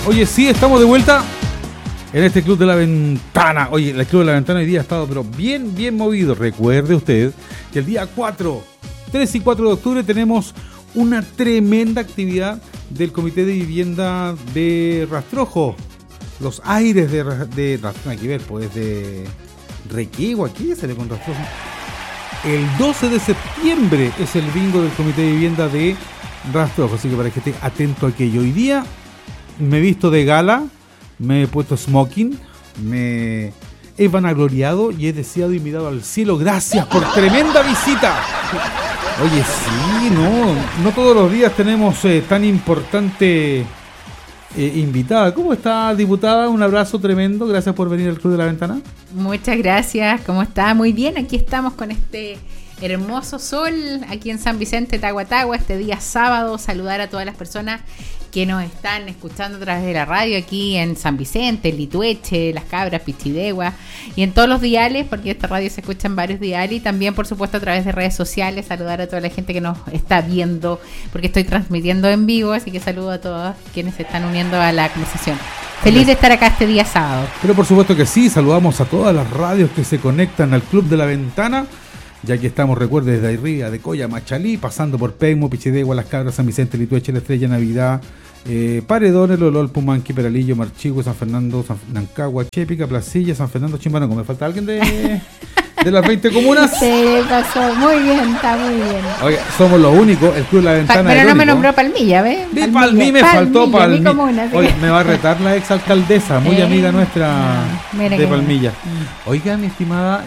Oye, sí, estamos de vuelta en este Club de la Ventana. Oye, el Club de la Ventana hoy día ha estado pero bien movido. Recuerde usted que el día 3 y 4 de octubre tenemos una tremenda actividad del Comité de Vivienda de Rastrojo. Los aires de Rastrojo, hay que ver, pues de Requegua, aquí sale con Rastrojo. El 12 de septiembre es el bingo del Comité de Vivienda de Rastrojo, así que para que esté atento a aquello. Hoy día me he visto de gala, me he puesto smoking, me he vanagloriado y he deseado y mirado al cielo. Gracias por tremenda visita. Oye, sí, no todos los días tenemos tan importante invitada. ¿Cómo está, diputada? Un abrazo tremendo, gracias por venir al Club de la Ventana. Muchas gracias, ¿cómo está? Muy bien, aquí estamos con este hermoso sol aquí en San Vicente, Tahuatahua, este día sábado. Saludar a todas las personas que nos están escuchando a través de la radio aquí en San Vicente, Litueche, Las Cabras, Pichidegua y en todos los diales, porque esta radio se escucha en varios diales, y también por supuesto a través de redes sociales. Saludar a toda la gente que nos está viendo, porque estoy transmitiendo en vivo, así que saludo a todos quienes se están uniendo a la conversación. Feliz de estar acá este día sábado. Pero por supuesto que sí, saludamos a todas las radios que se conectan al Club de la Ventana. Ya que estamos, recuerde, desde Arriba, de Coya, Machalí, pasando por Pegmo, Pichidegua, Las Cabras, San Vicente, Litueche, La Estrella, Navidad, Paredones, Lolol, Pumanqui, Peralillo, Marchigüe, San Fernando, Nancagua, Chépica, Placilla, San Fernando, Chimbarongo. ¿Me falta alguien de las 20 comunas? Sí, pasó, muy bien, está muy bien. Oye, somos los únicos, el Club de la Ventana. Pero no me nombró Palmilla, ¿ves? Palmilla, me faltó Palmilla. Comuna, sí. Oye, me va a retar la exalcaldesa, muy amiga nuestra de Palmilla. Oiga, mi estimada,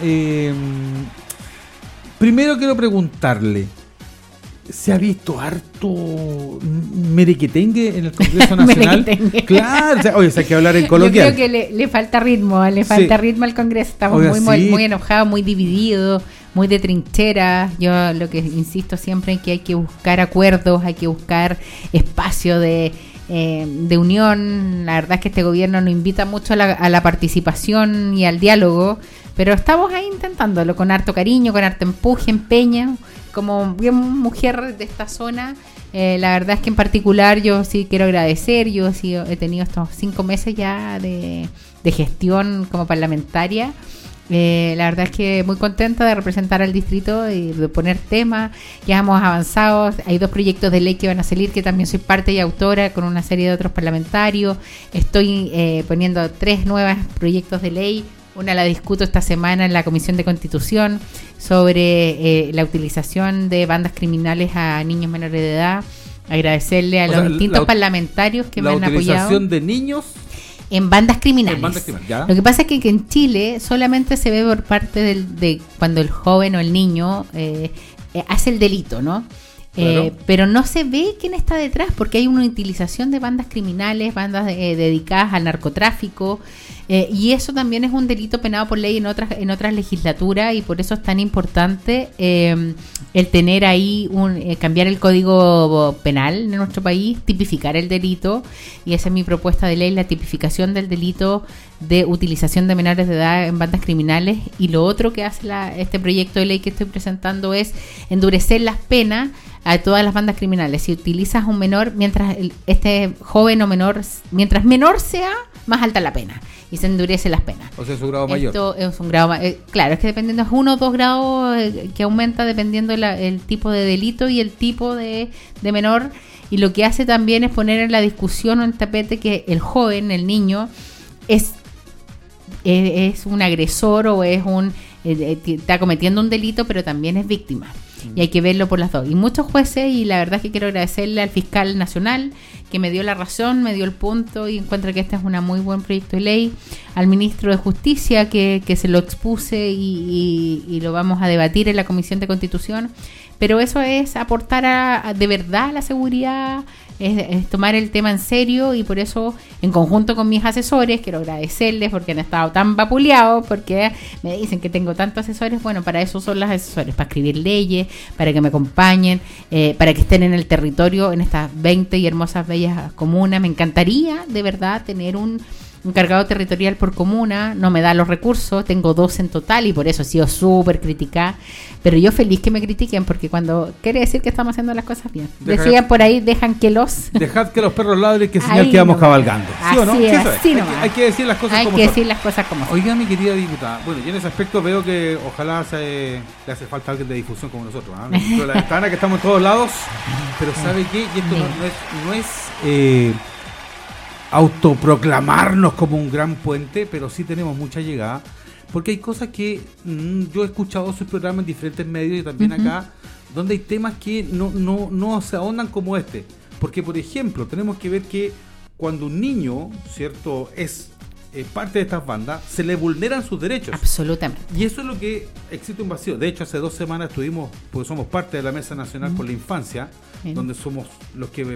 primero quiero preguntarle, ¿se ha visto harto merequetengue en el Congreso Nacional? Claro, oye, hay que hablar en coloquial. Yo creo que le falta ritmo, ritmo al Congreso. Estamos muy enojados, muy divididos, muy de trinchera. Yo lo que insisto siempre es que hay que buscar acuerdos, hay que buscar espacio de unión. La verdad es que este gobierno nos invita mucho a la participación y al diálogo, pero estamos ahí intentándolo con harto cariño, con harto empuje, empeño. Como bien mujer de esta zona, la verdad es que en particular yo sí quiero agradecer. Yo sí he tenido estos 5 meses ya de gestión como parlamentaria. La verdad es que muy contenta de representar al distrito y de poner temas. Ya hemos avanzado, hay 2 proyectos de ley que van a salir, que también soy parte y autora con una serie de otros parlamentarios. Estoy poniendo 3 nuevos proyectos de ley. Una la discuto esta semana en la Comisión de Constitución sobre la utilización de bandas criminales a niños menores de edad. Agradecerle a los distintos parlamentarios que me han apoyado. ¿La utilización de niños? En bandas criminales. ¿Ya? Lo que pasa es que en Chile solamente se ve por parte de cuando el joven o el niño hace el delito, ¿no? Claro. Pero no se ve quién está detrás, porque hay una utilización de bandas criminales, bandas dedicadas al narcotráfico, y eso también es un delito penado por ley en otras legislaturas, y por eso es tan importante el tener ahí cambiar el código penal en nuestro país, tipificar el delito, y esa es mi propuesta de ley, la tipificación del delito de utilización de menores de edad en bandas criminales. Y lo otro que hace este proyecto de ley que estoy presentando es endurecer las penas a todas las bandas criminales. Si utilizas un menor, mientras este joven o menor, mientras menor sea, más alta la pena y se endurece las penas. O sea, es un grado mayor. Esto es un grado claro, es que dependiendo, es 1 o 2 grados que aumenta dependiendo el tipo de delito y el tipo de menor. Y lo que hace también es poner en la discusión o en el tapete que el joven, el niño, es un agresor o está cometiendo un delito, pero también es víctima. Y hay que verlo por las dos. Y muchos jueces, y la verdad es que quiero agradecerle al fiscal nacional que me dio la razón, me dio el punto y encuentro que este es un muy buen proyecto de ley. Al ministro de Justicia que se lo expuse y lo vamos a debatir en la Comisión de Constitución. Pero eso es aportar de verdad a la seguridad, es tomar el tema en serio, y por eso en conjunto con mis asesores quiero agradecerles porque han estado tan vapuleados, porque me dicen que tengo tantos asesores. Bueno, para eso son los asesores, para escribir leyes, para que me acompañen, para que estén en el territorio, en estas 20 y hermosas bellas comunas. Me encantaría de verdad tener un encargado territorial por comuna, no me da los recursos, tengo 2 en total y por eso he sido súper criticada, pero yo feliz que me critiquen porque cuando quiere decir que estamos haciendo las cosas bien. Decían por ahí, dejad que los perros ladren, que señal que vamos cabalgando. ¿Sí o no? Hay que decir las cosas como son. Oiga, mi querida diputada, bueno, yo en ese aspecto veo que ojalá le hace falta alguien de difusión como nosotros, ¿eh? La ventana que estamos en todos lados, pero ¿sabe qué? Y esto no es autoproclamarnos como un gran puente, pero sí tenemos mucha llegada, porque hay cosas que yo he escuchado sus programas en diferentes medios y también acá, donde hay temas que no se ahondan como este, porque por ejemplo tenemos que ver que cuando un niño, ¿cierto?, es parte de estas bandas, se le vulneran sus derechos. Absolutamente. Y eso es lo que existe un vacío. De hecho, hace 2 semanas estuvimos, porque somos parte de la Mesa Nacional por la Infancia, donde somos los que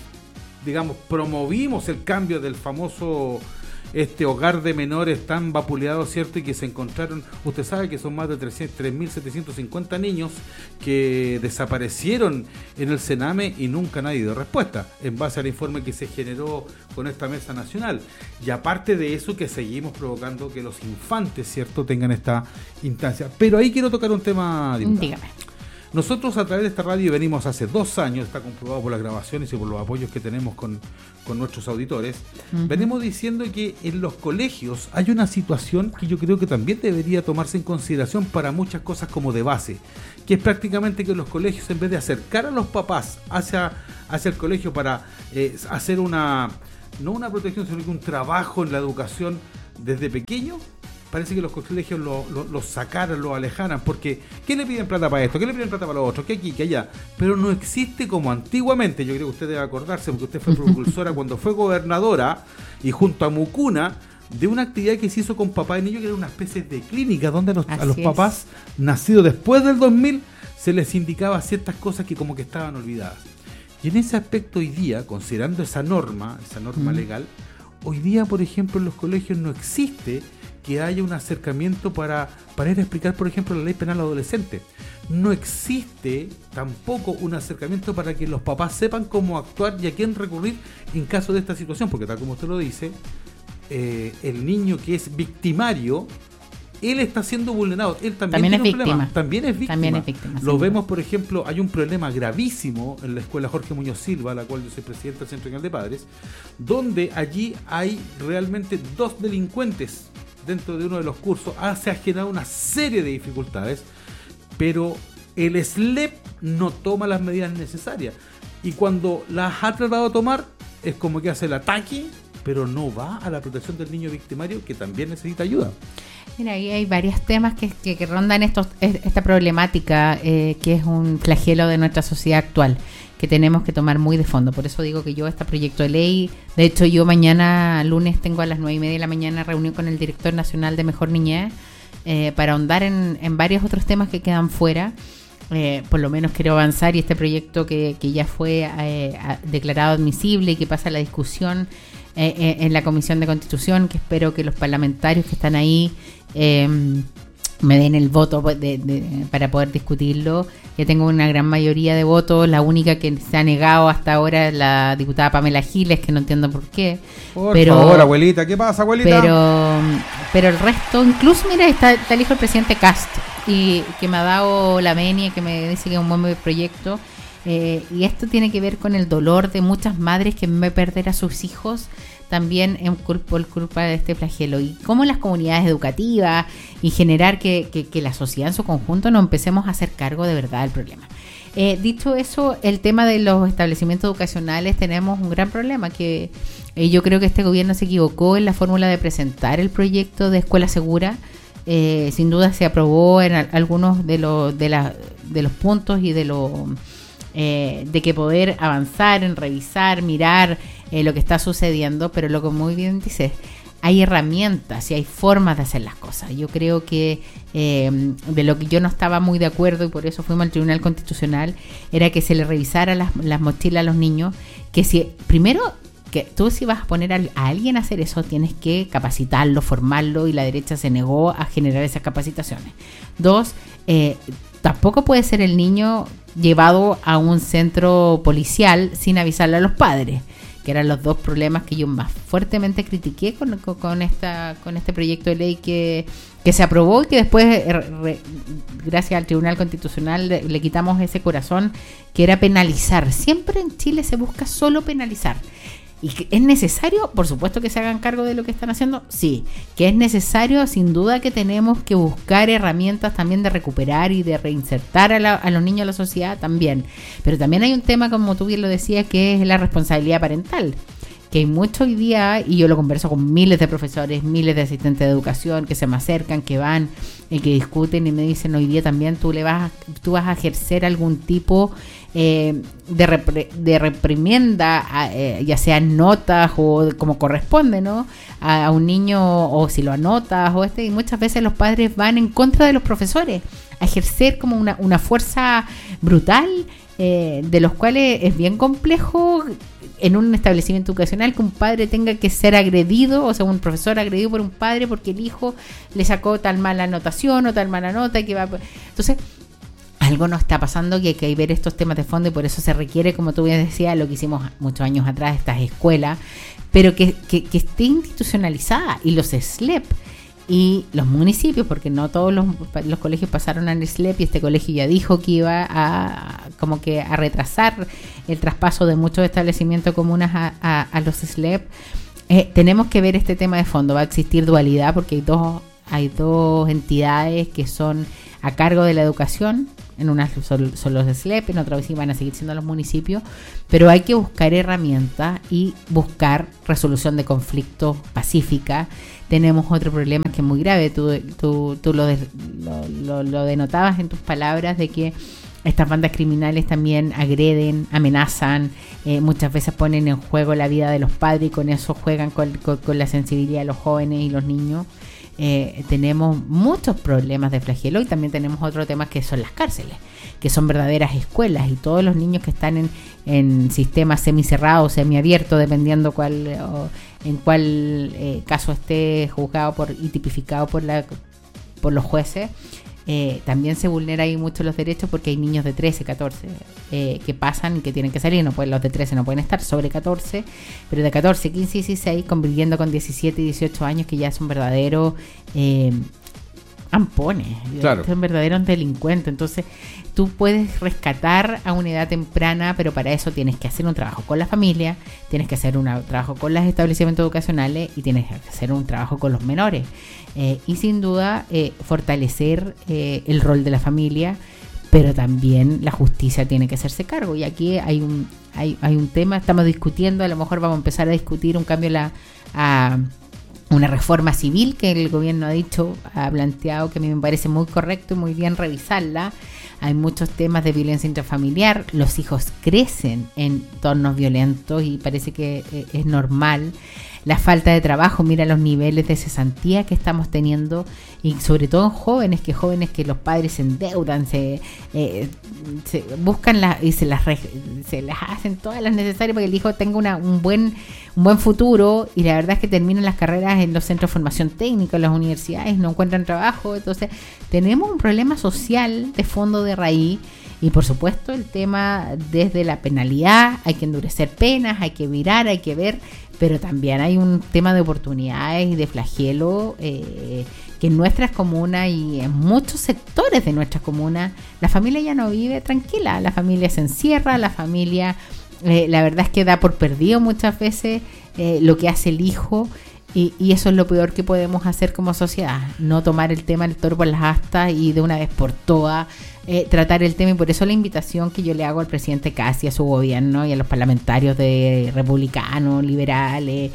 promovimos el cambio del famoso hogar de menores tan vapuleado, ¿cierto? Y que se encontraron, usted sabe que son más de 3.750 niños que desaparecieron en el Sename y nunca nadie dio respuesta, en base al informe que se generó con esta Mesa Nacional. Y aparte de eso, que seguimos provocando que los infantes, ¿cierto?, tengan esta instancia. Pero ahí quiero tocar un tema, diputada. Dígame. Nosotros a través de esta radio venimos hace 2 años, está comprobado por las grabaciones y por los apoyos que tenemos con nuestros auditores, venimos diciendo que en los colegios hay una situación que yo creo que también debería tomarse en consideración para muchas cosas como de base, que es prácticamente que los colegios, en vez de acercar a los papás hacia el colegio para hacer no una protección, sino que un trabajo en la educación desde pequeño, parece que los colegios los sacaran, los alejaran, porque ¿qué le piden plata para esto? ¿Qué le piden plata para lo otro? ¿Qué aquí? ¿Qué allá? Pero no existe como antiguamente. Yo creo que usted debe acordarse, porque usted fue propulsora cuando fue gobernadora y junto a Mucuna, de una actividad que se hizo con papá y niño, que era una especie de clínica donde a los papás nacidos después del 2000 se les indicaba ciertas cosas que como que estaban olvidadas. Y en ese aspecto hoy día, considerando esa norma legal, hoy día, por ejemplo, en los colegios no existe que haya un acercamiento para ir a explicar, por ejemplo, la ley penal adolescente. No existe tampoco un acercamiento para que los papás sepan cómo actuar y a quién recurrir en caso de esta situación, porque tal como usted lo dice, el niño que es victimario, él está siendo vulnerado, él también tiene un problema. También es víctima. Lo vemos, por ejemplo, hay un problema gravísimo en la escuela Jorge Muñoz Silva, la cual yo soy presidente del Centro Nacional de Padres, donde allí hay realmente 2 delincuentes dentro de uno de los cursos. Se ha generado una serie de dificultades, pero el SLEP no toma las medidas necesarias, y cuando las ha tratado de tomar es como que hace el ataque, pero no va a la protección del niño victimario, que también necesita ayuda. Mira, ahí hay varios temas que rondan esta problemática, que es un flagelo de nuestra sociedad actual, que tenemos que tomar muy de fondo. Por eso digo que yo este proyecto de ley, de hecho yo mañana lunes tengo a las 9:30 de la mañana reunión con el director nacional de Mejor Niñez, para ahondar en varios otros temas que quedan fuera. Por lo menos quiero avanzar, y este proyecto que ya fue declarado admisible y que pasa a la discusión en la Comisión de Constitución, que espero que los parlamentarios que están ahí me den el voto para poder discutirlo. Ya tengo una gran mayoría de votos. La única que se ha negado hasta ahora es la diputada Pamela Giles, que no entiendo por qué. Por favor, abuelita, ¿qué pasa, abuelita? Pero el resto, incluso mira, está el hijo del presidente Cast, y que me ha dado la venia, que me dice que es un buen proyecto. Y esto tiene que ver con el dolor de muchas madres que ven perder a sus hijos también por culpa de este flagelo, y cómo las comunidades educativas y generar que la sociedad en su conjunto nos empecemos a hacer cargo de verdad del problema. Dicho eso, el tema de los establecimientos educacionales, tenemos un gran problema, que yo creo que este gobierno se equivocó en la fórmula de presentar el proyecto de escuela segura. Sin duda se aprobó en algunos de los puntos y de que poder avanzar en revisar, mirar lo que está sucediendo, pero lo que muy bien dices, hay herramientas y hay formas de hacer las cosas. Yo creo que de lo que yo no estaba muy de acuerdo, y por eso fuimos al Tribunal Constitucional, era que se le revisara las mochilas a los niños, que primero, que tú, si vas a poner a alguien a hacer eso, tienes que capacitarlo, formarlo, y la derecha se negó a generar esas capacitaciones. 2, tampoco puede ser el niño llevado a un centro policial sin avisarle a los padres, que eran los dos problemas que yo más fuertemente critiqué con este proyecto de ley que se aprobó y que después, gracias al Tribunal Constitucional, le quitamos ese corazón, que era penalizar. Siempre en Chile se busca solo penalizar. ¿Y que es necesario? Por supuesto que se hagan cargo de lo que están haciendo, sí. Que es necesario, sin duda que tenemos que buscar herramientas también de recuperar y de reinsertar a los niños a la sociedad también. Pero también hay un tema, como tú bien lo decías, que es la responsabilidad parental. Que hay mucho hoy día, y yo lo converso con miles de profesores, miles de asistentes de educación que se me acercan, que van y que discuten y me dicen: hoy día también tú vas a ejercer algún tipo de reprimienda, ya sean notas o como corresponde, ¿no? A un niño, o si lo anotas y muchas veces los padres van en contra de los profesores a ejercer como una fuerza brutal, de los cuales es bien complejo en un establecimiento educacional que un padre tenga que ser agredido, o sea, un profesor agredido por un padre porque el hijo le sacó tal mala anotación o tal mala nota que va. Entonces, algo no está pasando, que hay que ver estos temas de fondo, y por eso se requiere, como tú bien decías, lo que hicimos muchos años atrás, estas escuelas, pero que esté institucionalizada, y los SLEP y los municipios, porque no todos los colegios pasaron al SLEP, y este colegio ya dijo que iba a retrasar el traspaso de muchos establecimientos comunes a los SLEP. Tenemos que ver este tema de fondo. Va a existir dualidad porque hay dos entidades que son a cargo de la educación. En una son los SLEP, en otra vez van a seguir siendo los municipios, pero hay que buscar herramientas y buscar resolución de conflictos pacífica. Tenemos otro problema que es muy grave, tú lo denotabas en tus palabras, de que estas bandas criminales también agreden, amenazan, muchas veces ponen en juego la vida de los padres, y con eso juegan con la sensibilidad de los jóvenes y los niños. Tenemos muchos problemas de flagelo, y también tenemos otro tema que son las cárceles, que son verdaderas escuelas, y todos los niños que están en sistemas semicerrados o semiabiertos, dependiendo en cuál caso esté juzgado y tipificado por los jueces, también se vulnera ahí mucho los derechos, porque hay niños de 13, 14 que pasan y que tienen que salir. Los de 13 no pueden estar, sobre 14, pero de 14, 15 y 16 conviviendo con 17 y 18 años, que ya son verdaderos ampones, claro, son verdaderos delincuentes. Entonces tú puedes rescatar a una edad temprana, pero para eso tienes que hacer un trabajo con la familia, tienes que hacer un trabajo con los establecimientos educacionales, y tienes que hacer un trabajo con los menores, y sin duda fortalecer el rol de la familia, pero también la justicia tiene que hacerse cargo. Y aquí hay un tema, estamos discutiendo, a lo mejor vamos a empezar a discutir un cambio a una reforma civil que el gobierno ha planteado, que a mí me parece muy correcto y muy bien revisarla. Hay muchos temas de violencia intrafamiliar, los hijos crecen en entornos violentos y parece que es normal. La falta de trabajo, mira los niveles de cesantía que estamos teniendo, y sobre todo en jóvenes que los padres se endeudan, se buscan y se las hacen todas las necesarias para que el hijo tenga un buen futuro, y la verdad es que terminan las carreras en los centros de formación técnica, en las universidades, no encuentran trabajo. Entonces tenemos un problema social de fondo, de raíz. Y por supuesto el tema desde la penalidad, hay que endurecer penas, hay que mirar, hay que ver, pero también hay un tema de oportunidades y de flagelo, que en nuestras comunas y en muchos sectores de nuestras comunas la familia ya no vive tranquila, la familia se encierra, la familia la verdad es que da por perdido muchas veces lo que hace el hijo. Y eso es lo peor que podemos hacer como sociedad, no tomar el tema del toro por las astas y de una vez por todas tratar el tema. Y por eso la invitación que yo le hago al presidente Kast y a su gobierno y a los parlamentarios de republicanos, liberales,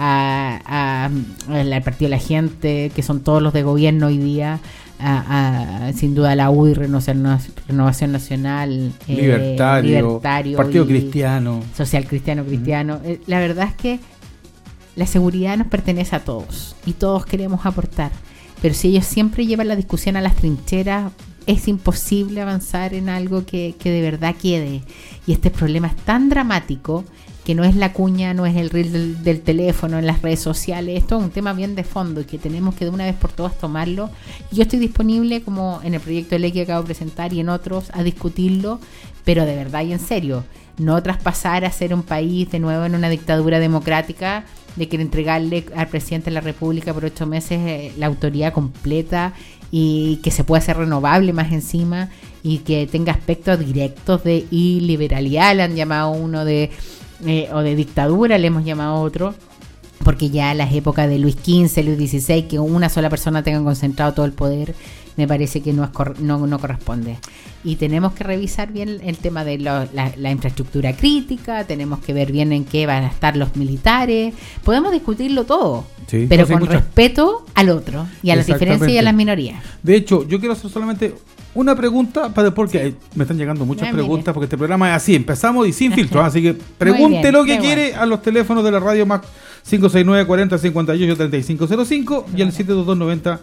al Partido de la Gente, que son todos los de gobierno hoy día, sin duda la UDI, Renovación Nacional, Libertario, Partido Cristiano, Social Cristiano. La verdad es que la seguridad nos pertenece a todos y todos queremos aportar, pero si ellos siempre llevan la discusión a las trincheras, es imposible avanzar en algo que de verdad quede. Y este problema es tan dramático que no es la cuña, no es el reel del teléfono, en las redes sociales. Esto es un tema bien de fondo y que tenemos que de una vez por todas tomarlo. Y yo estoy disponible, como en el proyecto de ley que acabo de presentar y en otros, a discutirlo, pero de verdad y en serio. no traspasar a ser un país de nuevo en una dictadura democrática, de que entregarle al presidente de la República por 8 meses la autoridad completa y que se pueda hacer renovable más encima y que tenga aspectos directos de iliberalidad, le han llamado uno o de dictadura, le hemos llamado otro, porque ya las épocas de Luis XV, Luis XVI, que una sola persona tenga concentrado todo el poder, me parece que no corresponde. Y tenemos que revisar bien el tema de la infraestructura crítica, tenemos que ver bien en qué van a estar los militares, podemos discutirlo todo, sí, pero con respeto al otro y a las diferencias y a las minorías. De hecho, yo quiero hacer solamente una pregunta, porque me están llegando muchas preguntas, porque este programa es así, empezamos y sin filtro, así que pregunte lo que quiere a los teléfonos de la radio más 569 40 58 3505 y al 722 90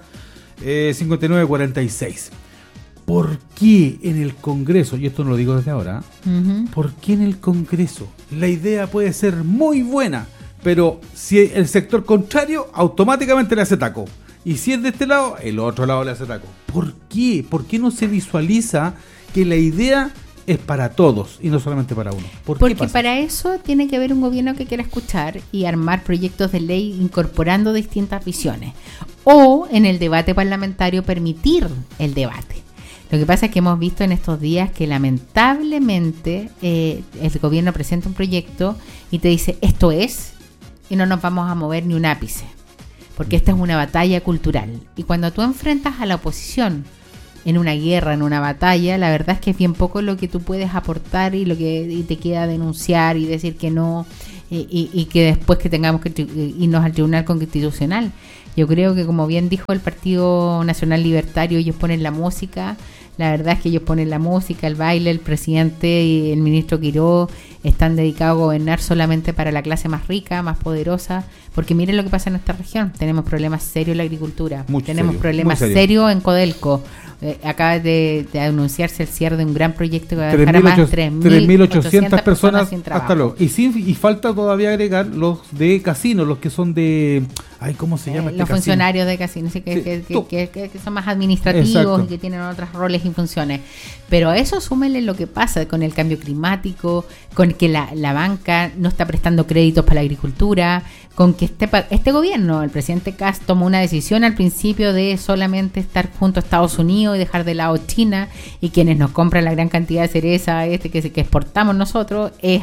5946. ¿Por qué en el Congreso, y esto no lo digo desde ahora, por qué en el Congreso la idea puede ser muy buena, pero si el sector contrario automáticamente le hace taco? Y si es de este lado, el otro lado le hace taco. ¿Por qué? ¿Por qué no se visualiza que la idea es para todos y no solamente para uno? Porque para eso tiene que haber un gobierno que quiera escuchar y armar proyectos de ley incorporando distintas visiones. O en el debate parlamentario permitir el debate. Lo que pasa es que hemos visto en estos días que lamentablemente el gobierno presenta un proyecto y te dice esto es, y no nos vamos a mover ni un ápice. Porque esta es una batalla cultural. Y cuando tú enfrentas a la oposición en una guerra, en una batalla, la verdad es que es bien poco lo que tú puedes aportar y te queda denunciar y decir que no, y que después que tengamos que irnos al Tribunal Constitucional. Yo creo que, como bien dijo el Partido Nacional Libertario, ellos ponen la música. La verdad es que ellos ponen la música, el baile, el presidente y el ministro Quiró están dedicados a gobernar solamente para la clase más rica, más poderosa, porque miren lo que pasa en nuestra región. Tenemos problemas serios en la agricultura, tenemos problemas serios en Codelco. Acaba de anunciarse el cierre de un gran proyecto que va a dejar a más de 3.800 personas sin trabajo. Hasta luego. Y falta todavía agregar los de casino, los que son de... ¿cómo se llama? Los funcionarios de casino, que son más administrativos. Exacto. Y que tienen otros roles y funciones. Pero a eso súmele lo que pasa con el cambio climático, con que la banca no está prestando créditos para la agricultura, con que este gobierno, el presidente Kast, tomó una decisión al principio de solamente estar junto a Estados Unidos y dejar de lado China, y quienes nos compran la gran cantidad de cereza que exportamos nosotros es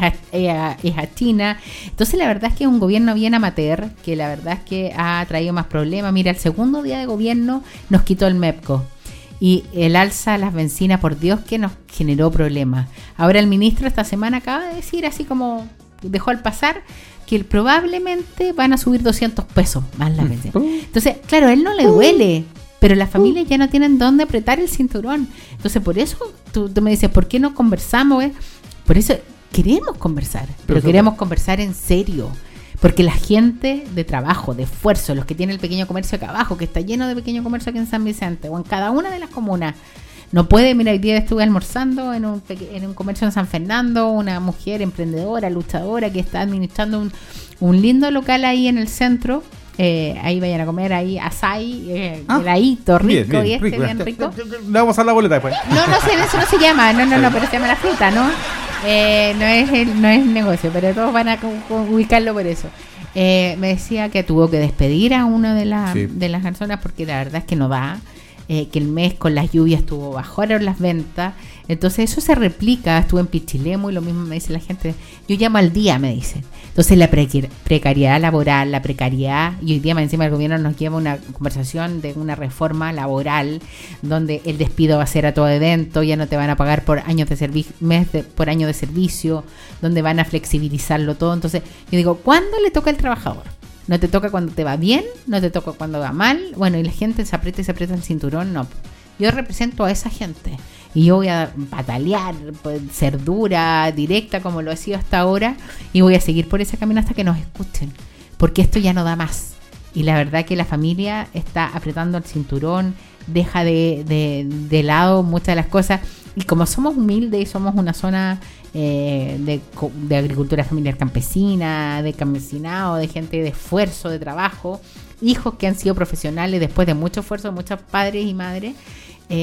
a China. Entonces la verdad es que es un gobierno bien amateur, que la verdad es que ha traído más problemas. Mira, el segundo día de gobierno nos quitó el MEPCO y el alza a las bencinas, por Dios, que nos generó problemas. Ahora el ministro esta semana acaba de decir, así como dejó al pasar, que probablemente van a subir 200 pesos más las bencinas. Entonces, claro, a él no le duele, pero las familias ya no tienen dónde apretar el cinturón. Entonces, por eso tú me dices, ¿por qué no conversamos? Por eso queremos conversar, pero queremos conversar en serio. Porque la gente de trabajo, de esfuerzo, los que tienen el pequeño comercio acá abajo, que está lleno de pequeño comercio aquí en San Vicente o en cada una de las comunas, no puede. Mira, hoy día estuve almorzando en un comercio en San Fernando, una mujer emprendedora, luchadora, que está administrando un lindo local ahí en el centro. Ahí vayan a comer, ahí asai, heladito, rico, bien, bien rico. Le vamos a dar la boleta después. No sé, eso no se llama, no, pero se llama la fruta, ¿no? No es negocio, pero todos van a ubicarlo por eso. Me decía que tuvo que despedir a una de las personas porque la verdad es que no da, que el mes con las lluvias bajaron las ventas. Entonces eso se replica. Estuve en Pichilemu y lo mismo me dice la gente. Yo llamo al día, me dicen. Entonces la precariedad laboral, la precariedad, y hoy día encima el gobierno nos lleva una conversación de una reforma laboral donde el despido va a ser a todo evento, ya no te van a pagar por años de servicio, por año de servicio, donde van a flexibilizarlo todo. Entonces yo digo, ¿cuándo le toca al trabajador? No te toca cuando te va bien, no te toca cuando va mal. Bueno, y la gente se aprieta el cinturón. No, yo represento a esa gente y yo voy a patalear, ser dura, directa como lo he sido hasta ahora, y voy a seguir por ese camino hasta que nos escuchen, porque esto ya no da más. Y la verdad que la familia está apretando el cinturón, deja de lado muchas de las cosas, y como somos humildes y somos una zona de agricultura familiar campesina, de campesinado, de gente de esfuerzo, de trabajo, hijos que han sido profesionales después de mucho esfuerzo, muchos padres y madres,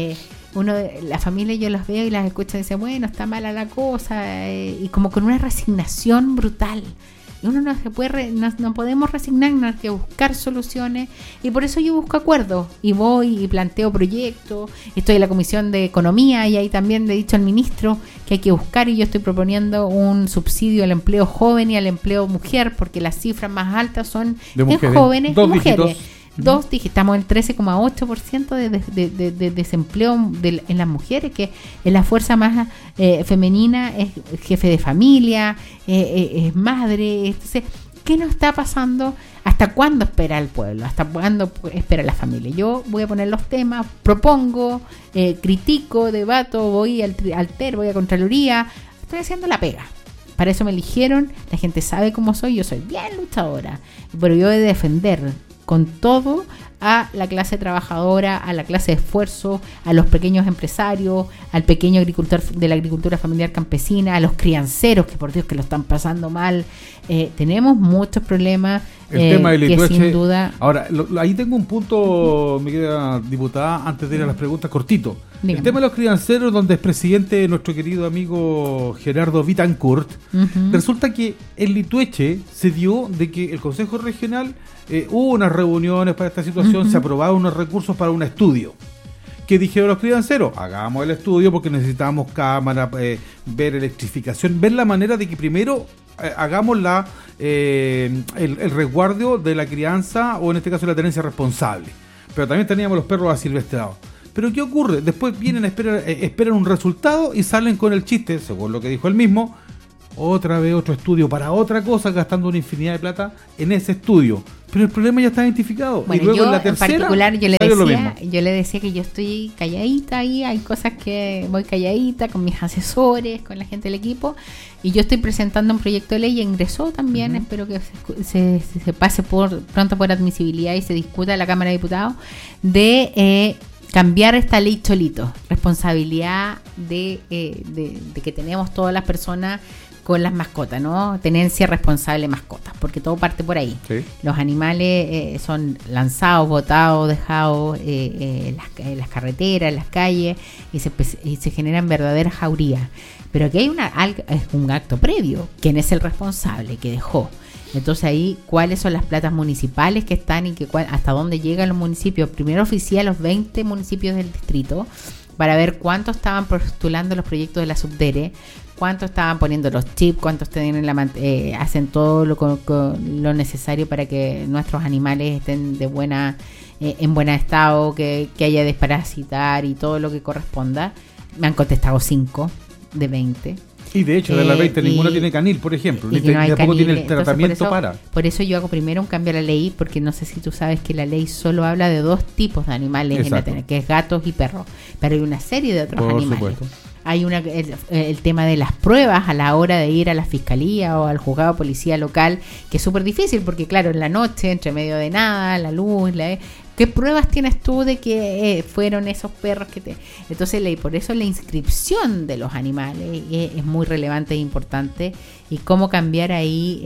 la familia, yo los veo y las escucho y dicen, bueno, está mala la cosa, y como con una resignación brutal. Y uno no se puede, no podemos resignarnos, hay que buscar soluciones, y por eso yo busco acuerdos y voy y planteo proyectos. Estoy en la Comisión de Economía y ahí también le he dicho al ministro que hay que buscar, y yo estoy proponiendo un subsidio al empleo joven y al empleo mujer, porque las cifras más altas son en jóvenes y mujeres. Estamos en el 13,8% de desempleo en las mujeres, que es la fuerza más femenina, es jefe de familia, es madre. Entonces, ¿qué nos está pasando? ¿Hasta cuándo espera el pueblo? ¿Hasta cuándo espera la familia? Yo voy a poner los temas, propongo, critico, debato, voy al TER, voy a Contraloría, estoy haciendo la pega. Para eso me eligieron, la gente sabe cómo soy, yo soy bien luchadora, pero yo he de defender con todo a la clase trabajadora, a la clase de esfuerzo, a los pequeños empresarios, al pequeño agricultor de la agricultura familiar campesina, a los crianceros, que por Dios que lo están pasando mal. Tenemos muchos problemas. El tema del que sin duda... Ahora, ahí tengo un punto, mi querida diputada, antes de ir a las preguntas, cortito. Dígame. El tema de los crianceros, donde es presidente nuestro querido amigo Gerardo Vitancourt, resulta que en Litueche se dio de que el Consejo Regional hubo unas reuniones para esta situación, se aprobaron unos recursos para un estudio. ¿Qué dijeron los crianceros? Hagamos el estudio porque necesitamos cámara, ver electrificación, ver la manera de que primero hagamos el resguardo de la crianza, o en este caso la tenencia responsable. Pero también teníamos los perros asilvestrados. Pero ¿qué ocurre? Después vienen, esperan un resultado y salen con el chiste, según lo que dijo él mismo, otra vez otro estudio para otra cosa, gastando una infinidad de plata en ese estudio. Pero el problema ya está identificado. Bueno, y luego yo en la tercera, en particular yo le decía que yo estoy calladita ahí, hay cosas que voy calladita con mis asesores, con la gente del equipo, y yo estoy presentando un proyecto de ley, ingresó también, espero que se pase pronto por admisibilidad y se discuta en la Cámara de Diputados, de cambiar esta ley Cholito, responsabilidad de que tenemos todas las personas con las mascotas, ¿no? Tenencia responsable de mascotas, porque todo parte por ahí. Sí. Los animales son lanzados, botados, dejados en las carreteras, en las calles, y se generan verdaderas jaurías. Pero aquí hay es un acto previo. ¿Quién es el responsable que dejó? Entonces ahí, ¿cuáles son las platas municipales que están y hasta dónde llegan los municipios? Primero oficié a los 20 municipios del distrito para ver cuántos estaban postulando los proyectos de la Subdere, cuántos estaban poniendo los chips, cuántos tienen hacen todo lo necesario para que nuestros animales estén en buen estado, que haya desparasitar y todo lo que corresponda. Me han contestado 5 de 20. Y de hecho, de las 20 ninguna tiene canil, por ejemplo. Ni tampoco tiene el tratamiento. Entonces, por eso yo hago primero un cambio a la ley, porque no sé si tú sabes que la ley solo habla de 2 tipos de animales en la tele, que es gatos y perros. Pero hay una serie de otros animales. Supuesto. Hay el tema de las pruebas a la hora de ir a la fiscalía o al juzgado de policía local, que es súper difícil, porque claro, en la noche, entre medio de nada, la luz, ¿qué pruebas tienes tú de que fueron esos perros que te...? Entonces, por eso la inscripción de los animales es muy relevante e importante, y cómo cambiar ahí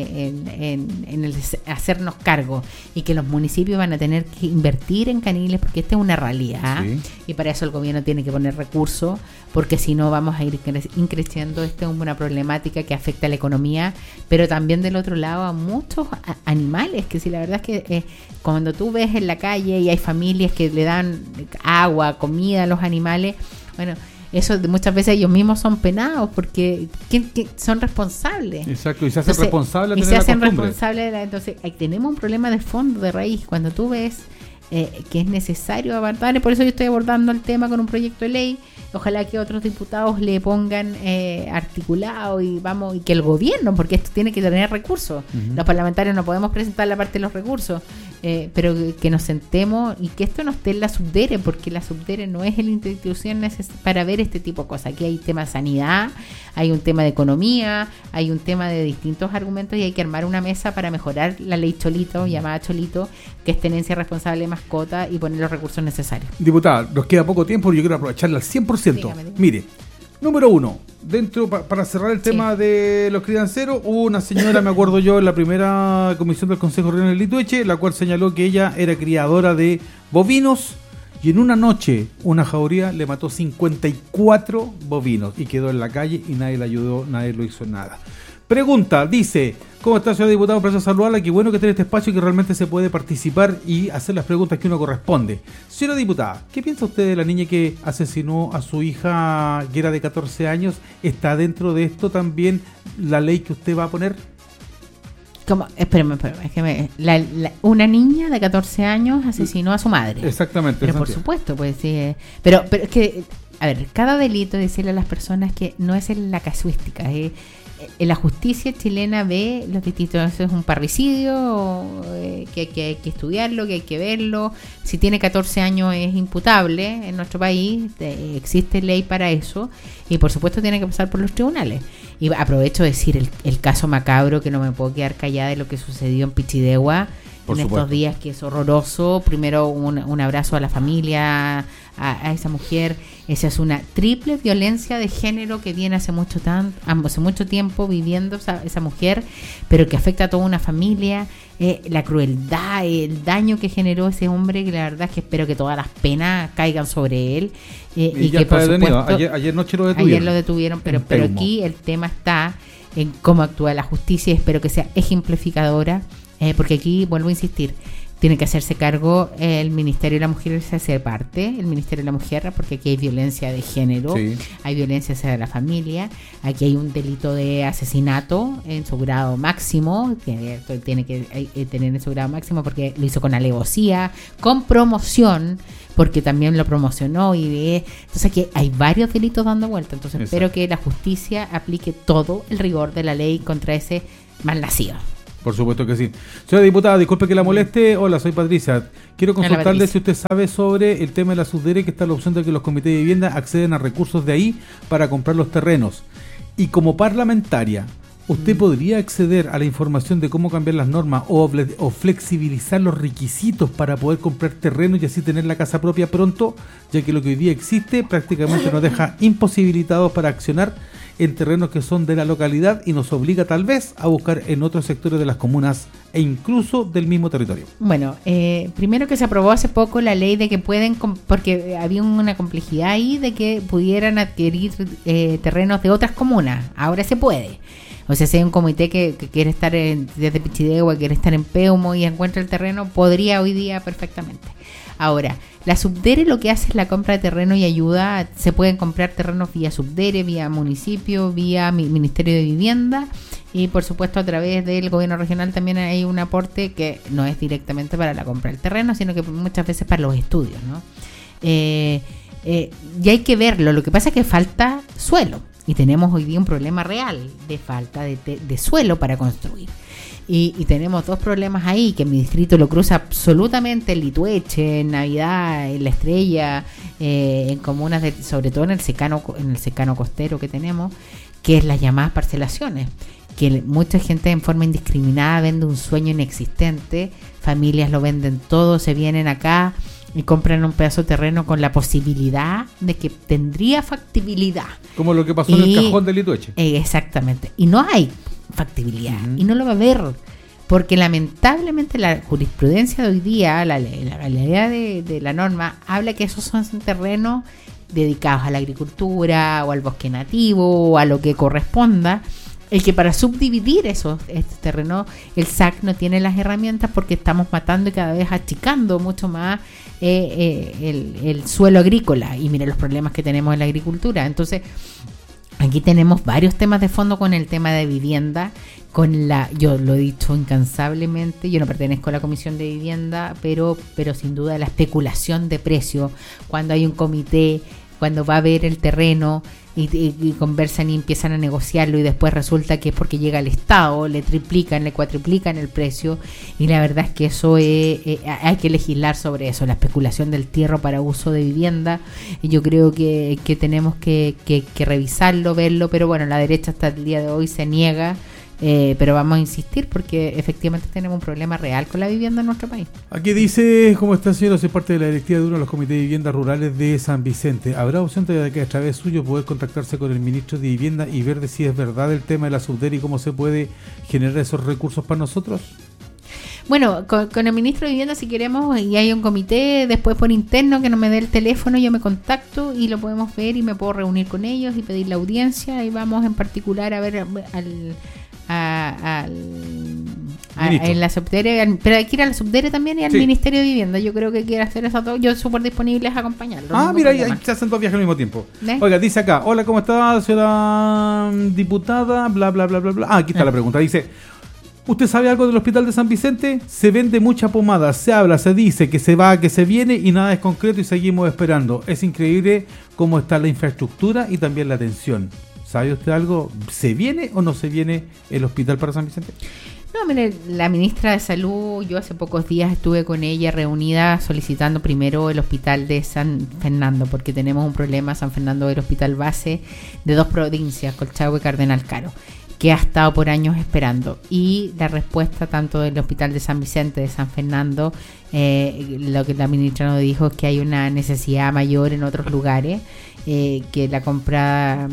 en el hacernos cargo, y que los municipios van a tener que invertir en caniles, porque esta es una realidad, sí. Y para eso el gobierno tiene que poner recursos, porque si no vamos a ir increciendo. Esta es una problemática que afecta a la economía, pero también del otro lado a muchos animales, que si la verdad es que cuando tú ves en la calle y hay familias que le dan agua, comida a los animales, bueno, eso muchas veces ellos mismos son penados porque son responsables. Exacto, y se hacen responsables. Y se hacen responsables. Entonces, ahí tenemos un problema de fondo, de raíz. Cuando tú ves que es necesario abordar, y por eso yo estoy abordando el tema con un proyecto de ley. Ojalá que otros diputados le pongan articulado y que el gobierno, porque esto tiene que tener recursos. Los parlamentarios no podemos presentar la parte de los recursos, pero que nos sentemos y que esto no esté en la Subdere, porque la Subdere no es la institución para ver este tipo de cosas. Aquí hay tema de sanidad, hay un tema de economía, hay un tema de distintos argumentos, y hay que armar una mesa para mejorar la ley Cholito, llamada Cholito, que es tenencia responsable de mascota, y poner los recursos necesarios. Diputada, nos queda poco tiempo, yo quiero aprovecharla al 100%. Dígame. Mire, número 1, para cerrar el tema de los crianceros, hubo una señora, me acuerdo yo, en la primera comisión del Consejo Regional de Litueche, la cual señaló que ella era criadora de bovinos y en una noche una jauría le mató 54 bovinos y quedó en la calle y nadie le ayudó, nadie lo hizo nada. Pregunta, dice, ¿cómo está, señor diputado? Para saludarla, qué bueno que tiene este espacio y que realmente se puede participar y hacer las preguntas que uno corresponde. Señora diputada, ¿qué piensa usted de la niña que asesinó a su hija, que era de 14 años? ¿Está dentro de esto también la ley que usted va a poner? ¿Cómo? Espérame, es que una niña de 14 años asesinó a su madre. Exactamente. Pero por supuesto, pues sí. Pero es que, a ver, cada delito, decirle a las personas que no es en la casuística, la justicia chilena ve los distintos, eso es un parricidio, que hay que estudiarlo, que hay que verlo. Si tiene 14 años es imputable en nuestro país, existe ley para eso y por supuesto tiene que pasar por los tribunales. Y aprovecho de decir el caso macabro, que no me puedo quedar callada de lo que sucedió en Pichidegua en estos días, que es horroroso. Primero un abrazo a la familia, a esa mujer. Esa es una triple violencia de género que viene hace mucho tiempo viviendo esa mujer, pero que afecta a toda una familia. La crueldad, el daño que generó ese hombre, que la verdad es que espero que todas las penas caigan sobre él. Y ya que está detenido. Ayer noche lo detuvieron. Ayer lo detuvieron, pero aquí el tema está en cómo actúa la justicia y espero que sea ejemplificadora, porque aquí, vuelvo a insistir, tiene que hacerse cargo el Ministerio de la Mujer, se hace parte el Ministerio de la Mujer, porque aquí hay violencia de género, sí. Hay violencia hacia la familia, aquí hay un delito de asesinato en su grado máximo, que tiene que tener en su grado máximo porque lo hizo con alevosía, con promoción, porque también lo promocionó entonces aquí hay varios delitos dando vuelta. Entonces exacto. Espero que la justicia aplique todo el rigor de la ley contra ese malnacido. Por supuesto que sí. Señora diputada, disculpe que la moleste. Hola, soy Patricia. Quiero consultarle si usted sabe sobre el tema de la subdere, que está la opción de que los comités de vivienda acceden a recursos de ahí para comprar los terrenos. Y como parlamentaria, ¿usted podría acceder a la información de cómo cambiar las normas o flexibilizar los requisitos para poder comprar terrenos y así tener la casa propia pronto? Ya que lo que hoy día existe prácticamente nos deja imposibilitados para accionar en terrenos que son de la localidad y nos obliga tal vez a buscar en otros sectores de las comunas e incluso del mismo territorio. Bueno, primero que se aprobó hace poco la ley de que pueden, porque había una complejidad ahí de que pudieran adquirir terrenos de otras comunas. Ahora se puede. O sea, si hay un comité que quiere estar desde Pichidegua, quiere estar en Peumo y encuentra el terreno, podría hoy día perfectamente. Ahora, la subdere lo que hace es la compra de terreno y ayuda. Se pueden comprar terrenos vía subdere, vía municipio, vía Ministerio de Vivienda y por supuesto a través del gobierno regional también hay un aporte que no es directamente para la compra del terreno, sino que muchas veces para los estudios, ¿no? Y hay que verlo. Lo que pasa es que falta suelo y tenemos hoy día un problema real de falta de suelo para construir. Y tenemos dos problemas ahí, que mi distrito lo cruza absolutamente en Litueche, en Navidad, en La Estrella, en comunas, sobre todo en el secano costero que tenemos, que es las llamadas parcelaciones, que mucha gente en forma indiscriminada vende un sueño inexistente, familias lo venden todo, se vienen acá y compran un pedazo de terreno con la posibilidad de que tendría factibilidad. Como lo que pasó en el cajón de Litueche. Exactamente, y no hay factibilidad, y no lo va a haber, porque lamentablemente la jurisprudencia de hoy día, la realidad de la norma, habla que esos son terrenos dedicados a la agricultura o al bosque nativo o a lo que corresponda, el que para subdividir este terreno el SAC no tiene las herramientas porque estamos matando y cada vez achicando mucho más el suelo agrícola, y mira los problemas que tenemos en la agricultura. Entonces aquí tenemos varios temas de fondo con el tema de vivienda, yo lo he dicho incansablemente, yo no pertenezco a la Comisión de Vivienda, pero sin duda la especulación de precios, cuando hay un comité, cuando va a ver el terreno y conversan y empiezan a negociarlo y después resulta que es porque llega el Estado, le triplican, le cuatriplican el precio, y la verdad es que eso hay que legislar sobre eso, la especulación del tierra para uso de vivienda, y yo creo que tenemos que revisarlo, verlo, pero bueno, la derecha hasta el día de hoy se niega. Pero vamos a insistir porque efectivamente tenemos un problema real con la vivienda en nuestro país. Aquí dice, ¿cómo está, señor? Soy parte de la directiva de uno de los comités de viviendas rurales de San Vicente. ¿Habrá opción de que a través suyo poder contactarse con el ministro de Vivienda y ver de si es verdad el tema de la subdere y cómo se puede generar esos recursos para nosotros? Bueno, con el ministro de Vivienda, si queremos, y hay un comité después por interno que no me dé el teléfono, yo me contacto y lo podemos ver y me puedo reunir con ellos y pedir la audiencia y vamos en particular a ver en la subdere, pero hay que ir a la subdere también y al Ministerio de Vivienda. Yo creo que quiere hacer eso todo. Yo súper disponible a acompañarlo. Mira, ahí se hacen dos viajes al mismo tiempo. Oiga, dice acá, hola, ¿cómo está, señora diputada? Bla, bla, bla, bla, bla. Aquí está la pregunta. Dice, ¿usted sabe algo del Hospital de San Vicente? Se vende mucha pomada, se habla, se dice que se va, que se viene y nada es concreto y seguimos esperando. Es increíble cómo está la infraestructura y también la atención. ¿Sabe usted algo? ¿Se viene o no se viene el hospital para San Vicente? No, mire, la ministra de Salud, yo hace pocos días estuve con ella reunida solicitando primero el hospital de San Fernando, porque tenemos un problema, San Fernando, el hospital base de 2 provincias, Colchagua y Cardenal Caro, que ha estado por años esperando. Y la respuesta tanto del hospital de San Vicente, de San Fernando, lo que la ministra nos dijo es que hay una necesidad mayor en otros lugares, que la compra,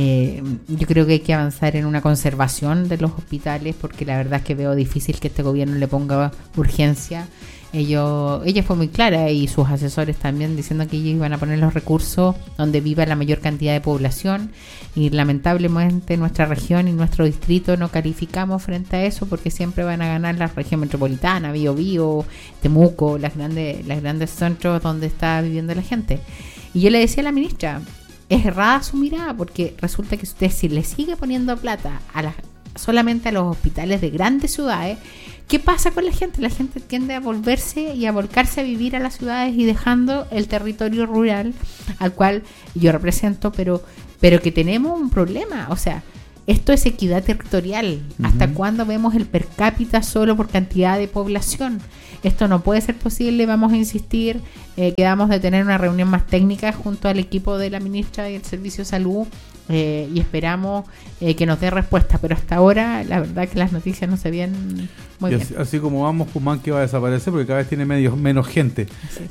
yo creo que hay que avanzar en una conservación de los hospitales, porque la verdad es que veo difícil que este gobierno le ponga urgencia. Ella fue muy clara y sus asesores también diciendo que ellos iban a poner los recursos donde viva la mayor cantidad de población, y lamentablemente nuestra región y nuestro distrito no calificamos frente a eso, porque siempre van a ganar la región metropolitana, Biobío, Temuco, las grandes centros donde está viviendo la gente. Y yo le decía a la ministra, es errada su mirada, porque resulta que usted, si le sigue poniendo plata solamente a los hospitales de grandes ciudades, ¿qué pasa con la gente? La gente tiende a volverse y a volcarse a vivir a las ciudades y dejando el territorio rural al cual yo represento, pero que tenemos un problema. O sea, esto es equidad territorial. ¿Hasta cuándo vemos el per cápita solo por cantidad de población? Esto no puede ser posible, vamos a insistir. Quedamos de tener una reunión más técnica junto al equipo de la ministra y el Servicio de Salud, y esperamos que nos dé respuesta, pero hasta ahora la verdad que las noticias no se ven muy bien. Así como vamos, Pumán que va a desaparecer porque cada vez tiene menos gente.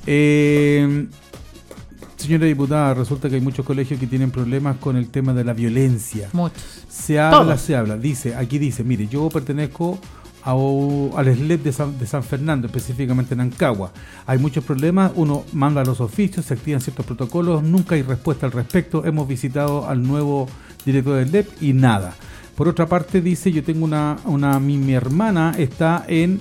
Señora diputada, resulta que hay muchos colegios que tienen problemas con el tema de la violencia. Muchos. Se habla. Aquí dice, mire, yo pertenezco al SLEP de San Fernando, específicamente en Ancagua. Hay muchos problemas, uno manda los oficios, se activan ciertos protocolos, nunca hay respuesta al respecto. Hemos visitado al nuevo director del SLEP y nada. Por otra parte, dice, yo tengo mi hermana está en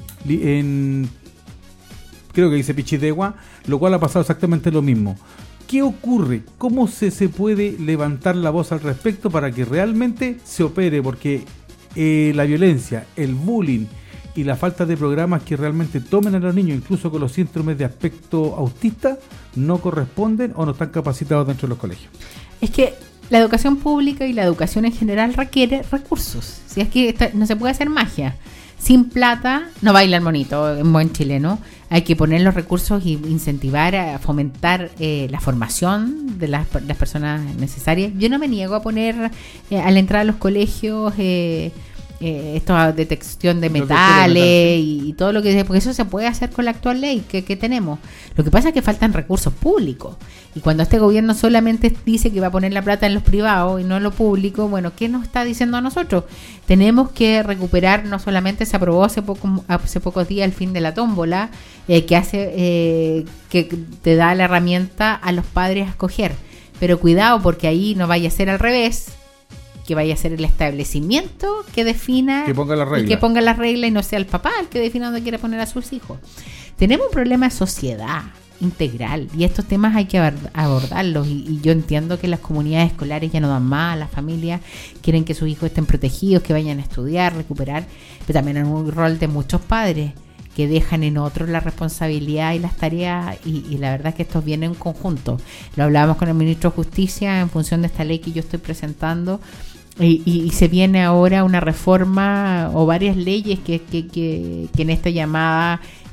creo que dice Pichidegua, lo cual ha pasado exactamente lo mismo. ¿Qué ocurre? ¿Cómo se puede levantar la voz al respecto para que realmente se opere? Porque la violencia, el bullying y la falta de programas que realmente tomen a los niños, incluso con los síndromes de aspecto autista, no corresponden o no están capacitados dentro de los colegios. Es que la educación pública y la educación en general requiere recursos. Si es que no se puede hacer magia. Sin plata no baila el monito en buen chileno. Hay que poner los recursos y incentivar a fomentar la formación de las personas necesarias. Yo no me niego a poner a la entrada a los colegios esto detección de metales y todo lo que, porque eso se puede hacer con la actual ley que tenemos. Lo que pasa es que faltan recursos públicos, y cuando este gobierno solamente dice que va a poner la plata en los privados y no en lo público, bueno, ¿qué nos está diciendo a nosotros? Tenemos que recuperar, no solamente se aprobó hace pocos días el fin de la tómbola, que hace que te da la herramienta a los padres a escoger, pero cuidado, porque ahí no vaya a ser al revés, que vaya a ser el establecimiento que defina, que ponga la regla, y que ponga la regla, y no sea el papá el que defina dónde quiere poner a sus hijos. Tenemos un problema de sociedad integral y estos temas hay que abordarlos, y yo entiendo que las comunidades escolares ya no dan más, las familias quieren que sus hijos estén protegidos, que vayan a estudiar, recuperar, pero también hay un rol de muchos padres que dejan en otros la responsabilidad y las tareas, y la verdad es que esto viene en conjunto. Lo hablábamos con el ministro de Justicia en función de esta ley que yo estoy presentando, y se viene ahora una reforma o varias leyes que en esta llamada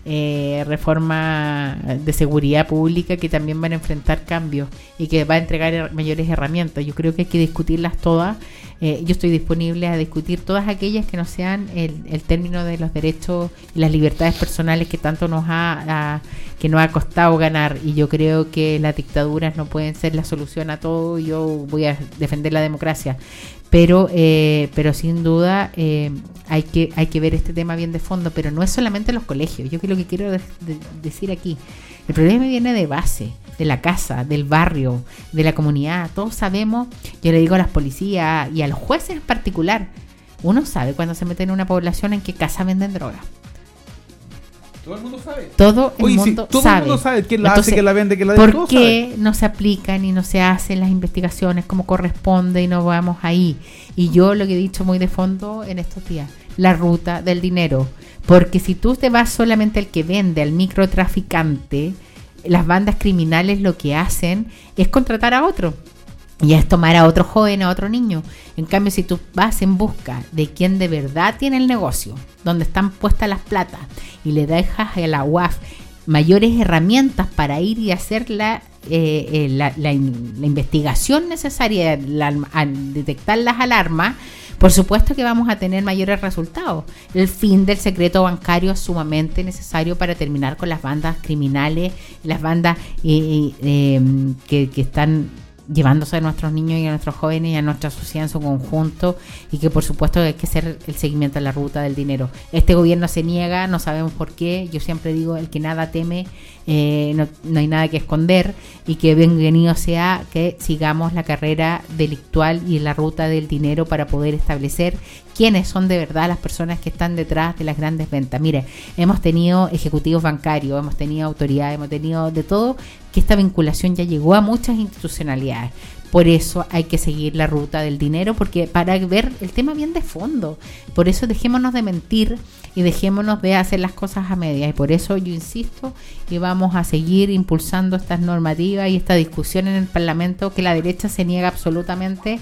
reforma de seguridad pública que también van a enfrentar cambios y que va a entregar mayores herramientas. Yo creo que hay que discutirlas todas. Yo estoy disponible a discutir todas aquellas que no sean el término de los derechos y las libertades personales que tanto nos ha costado ganar, y yo creo que las dictaduras no pueden ser la solución a todo. Yo voy a defender la democracia, pero sin duda hay que ver este tema bien de fondo, pero no es solamente los colegios. Yo lo que quiero decir aquí, el problema viene de base, de la casa, del barrio, de la comunidad. Todos sabemos, yo le digo a las policías y a los jueces en particular, uno sabe cuando se mete en una población en qué casa venden droga. Todo el mundo sabe. Todo el mundo sabe quién la hace, quién la vende, quién la ¿por qué no se aplican y no se hacen las investigaciones como corresponde y no vamos ahí? Y yo lo que he dicho muy de fondo en estos días, la ruta del dinero. Porque si tú te vas solamente al que vende, al microtraficante, las bandas criminales lo que hacen es contratar a otro. Y es tomar a otro joven, a otro niño. En cambio, si tú vas en busca de quien de verdad tiene el negocio, donde están puestas las platas, y le dejas a la UAF mayores herramientas para ir y hacer la investigación necesaria al detectar las alarmas, por supuesto que vamos a tener mayores resultados. El fin del secreto bancario es sumamente necesario para terminar con las bandas criminales, las bandas que están llevándose a nuestros niños y a nuestros jóvenes y a nuestra sociedad en su conjunto, y que por supuesto hay que hacer el seguimiento a la ruta del dinero. Este gobierno se niega, no sabemos por qué. Yo siempre digo, el que nada teme, no hay nada que esconder, y que bienvenido sea que sigamos la carrera delictual y la ruta del dinero para poder establecer quiénes son de verdad las personas que están detrás de las grandes ventas. Mire, hemos tenido ejecutivos bancarios, hemos tenido autoridades, hemos tenido de todo, que esta vinculación ya llegó a muchas institucionalidades. Por eso hay que seguir la ruta del dinero, porque para ver el tema bien de fondo. Por eso dejémonos de mentir y dejémonos de hacer las cosas a medias. Y por eso yo insisto que vamos a seguir impulsando estas normativas y esta discusión en el Parlamento, que la derecha se niega absolutamente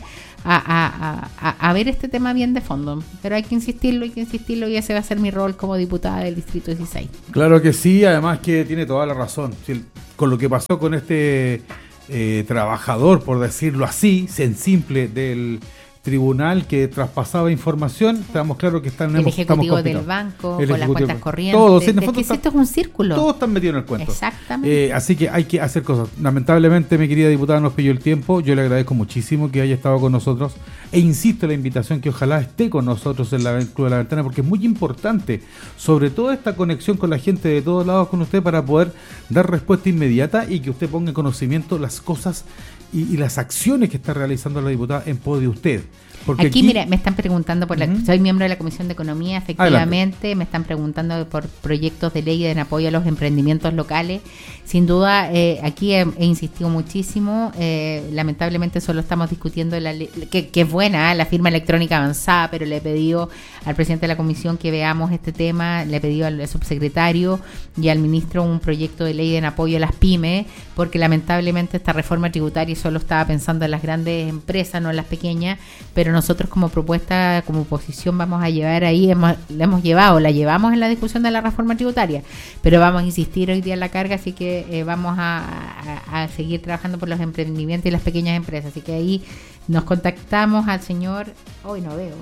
a ver este tema bien de fondo. Pero hay que insistirlo, y ese va a ser mi rol como diputada del Distrito 16. Claro que sí, además que tiene toda la razón. Con lo que pasó con este trabajador, por decirlo así, simple, del tribunal que traspasaba información, estamos claros que están el ejecutivo del banco, con las cuentas corrientes, todos, esto es un círculo, todos están metidos en el cuento. Exactamente. Así que hay que hacer cosas. Lamentablemente, mi querida diputada, nos pilló el tiempo. Yo le agradezco muchísimo que haya estado con nosotros, e insisto en la invitación que ojalá esté con nosotros en el Club de la Ventana, porque es muy importante, sobre todo esta conexión con la gente de todos lados con usted, para poder dar respuesta inmediata y que usted ponga en conocimiento las cosas y las acciones que está realizando la diputada en pos de usted. Porque aquí, mira, me están preguntando soy miembro de la Comisión de Economía, efectivamente. Adelante. Me están preguntando por proyectos de ley en apoyo a los emprendimientos locales. Sin duda, aquí he insistido muchísimo. Lamentablemente solo estamos discutiendo la ley, que es buena, la firma electrónica avanzada, pero le he pedido al presidente de la comisión que veamos este tema, le he pedido al subsecretario y al ministro un proyecto de ley en apoyo a las pymes, porque lamentablemente esta reforma tributaria solo estaba pensando en las grandes empresas, no en las pequeñas, pero nosotros como propuesta, como oposición, vamos a llevar ahí, la llevamos en la discusión de la reforma tributaria, pero vamos a insistir hoy día en la carga, así que vamos a seguir trabajando por los emprendimientos y las pequeñas empresas, así que ahí nos contactamos al señor, hoy no veo,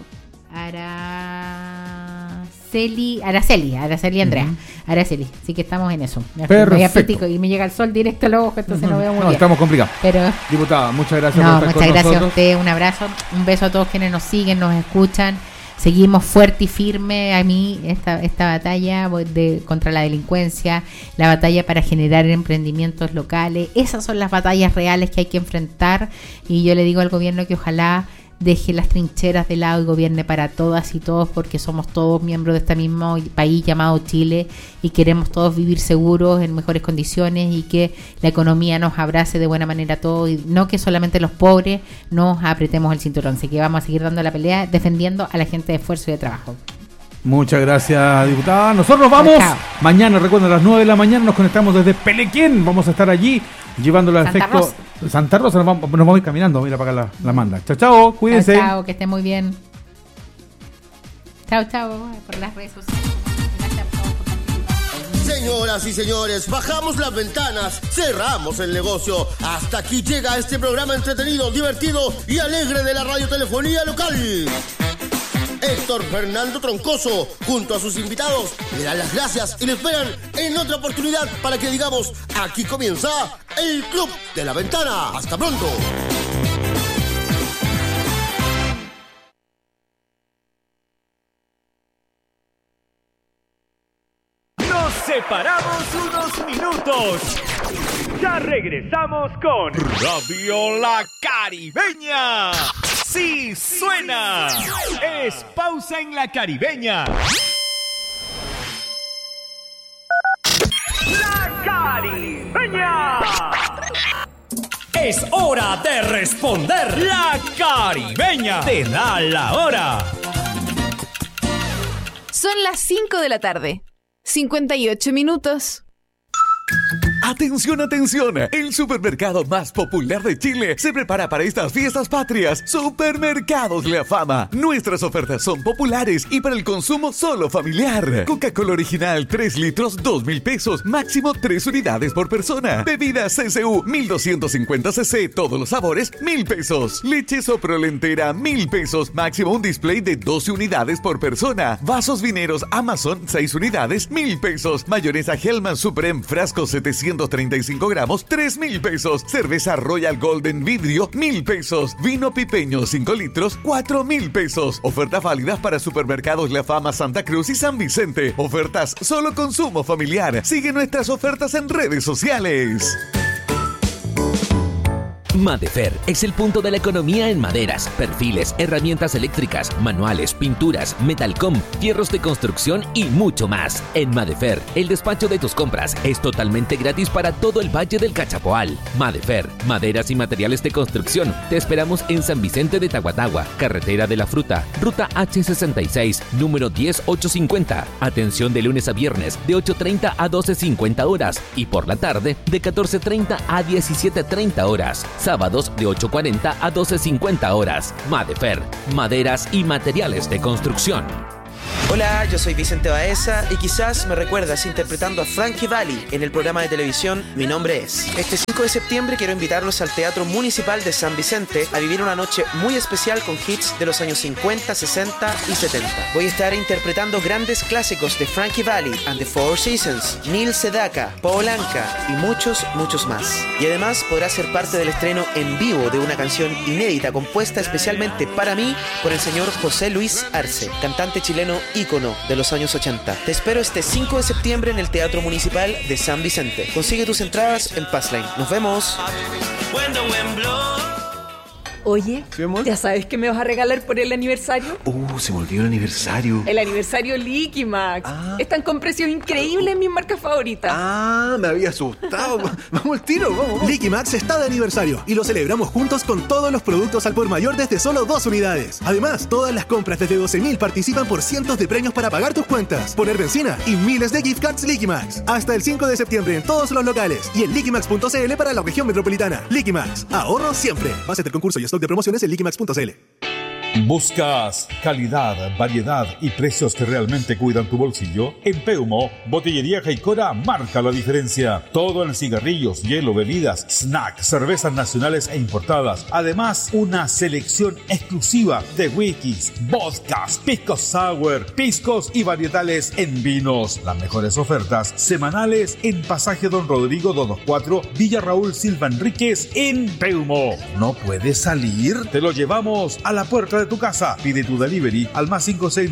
Araceli Andrea, Araceli, así que estamos en eso. Perfecto. Y me llega el sol directo al ojo, entonces no veo muy bien. Estamos complicados. Pero, diputada, muchas gracias por estar con nosotros. Muchas gracias a usted, un abrazo, un beso a todos quienes nos siguen, nos escuchan. Seguimos fuerte y firme. A mí esta batalla contra la delincuencia, la batalla para generar emprendimientos locales, esas son las batallas reales que hay que enfrentar, y yo le digo al gobierno que ojalá deje las trincheras de lado y gobierne para todas y todos, porque somos todos miembros de este mismo país llamado Chile y queremos todos vivir seguros, en mejores condiciones, y que la economía nos abrace de buena manera a todos, y no que solamente los pobres nos apretemos el cinturón. Así que vamos a seguir dando la pelea, defendiendo a la gente de esfuerzo y de trabajo. Muchas gracias, diputada. Nosotros vamos. Mañana, recuerden, a las 9 de la mañana nos conectamos desde Pelequén. Vamos a estar allí llevándolo al efecto Santa Rosa. Nos vamos a ir caminando, vamos a ir a pagar la manda. Chao, cuídense. Chao, que estén muy bien. Chao, por las redes sociales. Gracias a todos por participar. Señoras y señores, bajamos las ventanas, cerramos el negocio. Hasta aquí llega este programa entretenido, divertido y alegre de la radiotelefonía local. Héctor Fernando Troncoso, junto a sus invitados, le dan las gracias y le esperan en otra oportunidad para que digamos, aquí comienza el Club de la Ventana. ¡Hasta pronto! Nos separamos unos minutos. Ya regresamos con Radio La Caribeña. ¡Sí suena! Es Pausa en La Caribeña. La Caribeña. Es hora de responder. La Caribeña te da la hora. Son las 5 de la tarde. 58 minutos. ¡Atención, atención! El supermercado más popular de Chile se prepara para estas fiestas patrias. Supermercados La Fama. Nuestras ofertas son populares y para el consumo solo familiar. Coca-Cola original 3 litros, 2.000 pesos. Máximo 3 unidades por persona. Bebidas CCU 1250 cc, todos los sabores, 1.000 pesos. Leche Soprolentera, 1.000 pesos. Máximo un display de 12 unidades por persona. Vasos vineros Amazon, 6 unidades, 1.000 pesos. Mayonesa Hellman Supreme frasco 735 gramos, 3.000 pesos. Cerveza Royal Golden vidrio, 1.000 pesos. Vino pipeño 5 litros, 4.000 pesos. Ofertas válidas para supermercados La Fama, Santa Cruz y San Vicente. Ofertas solo consumo familiar. Sigue nuestras ofertas en redes sociales. Madefer es el punto de la economía en maderas, perfiles, herramientas eléctricas, manuales, pinturas, metalcom, fierros de construcción y mucho más. En Madefer, el despacho de tus compras es totalmente gratis para todo el Valle del Cachapoal. Madefer, maderas y materiales de construcción. Te esperamos en San Vicente de Tahuatahua, Carretera de la Fruta, Ruta H66, número 10850. Atención de lunes a viernes de 8:30 a 12:50 horas y por la tarde de 14:30 a 17:30 horas. Sábados de 8:40 a 12:50 horas. Madefer, maderas y materiales de construcción. Hola, yo soy Vicente Baeza y quizás me recuerdas interpretando a Frankie Valli en el programa de televisión Mi Nombre Es. Este 5 de septiembre quiero invitarlos al Teatro Municipal de San Vicente a vivir una noche muy especial con hits de los años 50, 60 y 70. Voy a estar interpretando grandes clásicos de Frankie Valli and the Four Seasons, Neil Sedaka, Paul Anka y muchos, muchos más. Y además podrás ser parte del estreno en vivo de una canción inédita compuesta especialmente para mí por el señor José Luis Arce, cantante chileno ícono de los años 80. Te espero este 5 de septiembre en el Teatro Municipal de San Vicente. Consigue tus entradas en Passline. Nos vemos. Oye, ¿sí, amor? ¿Ya sabes qué me vas a regalar por el aniversario? Se me olvidó el aniversario. El aniversario Liquimax. Están con precios increíbles en mis marcas favoritas. Me había asustado. Vamos al tiro, vamos. Liquimax está de aniversario y lo celebramos juntos con todos los productos al por mayor desde solo 2 unidades. Además, todas las compras desde 12.000 participan por cientos de premios para pagar tus cuentas, poner benzina y miles de gift cards Liquimax. Hasta el 5 de septiembre en todos los locales y en liquimax.cl para la región metropolitana. Liquimax, ahorro siempre. Base del concurso y stock de promociones en liquimax.cl. ¿Buscas calidad, variedad y precios que realmente cuidan tu bolsillo? En Peumo, Botillería Jaicora marca la diferencia. Todo en cigarrillos, hielo, bebidas, snacks, cervezas nacionales e importadas. Además, una selección exclusiva de whiskies, vodkas, pisco sour, piscos y varietales en vinos. Las mejores ofertas semanales en Pasaje Don Rodrigo 224, Villa Raúl Silva Enríquez en Peumo. ¿No puedes salir? Te lo llevamos a la puerta de tu casa. Pide tu delivery al más